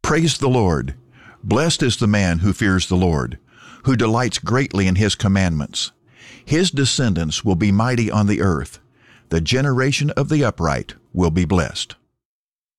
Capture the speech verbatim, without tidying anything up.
Praise the Lord. Blessed is the man who fears the Lord, who delights greatly in his commandments. His descendants will be mighty on the earth. The generation of the upright will be blessed.